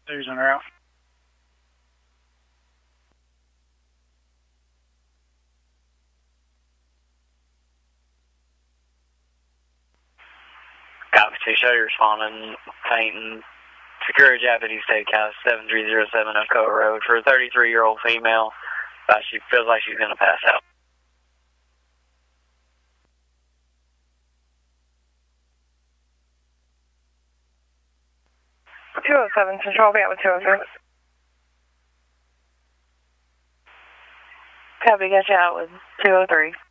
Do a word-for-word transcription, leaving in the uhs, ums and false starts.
Who's on route? Copy two, show you responding, painting, secure Japanese Steakhouse, seven three zero seven Ocoa Road for a thirty-three-year-old female. Uh, she feels like she's going to pass out. two oh seven, Central, I'll be out with two oh six. Copy, got you out with two oh three.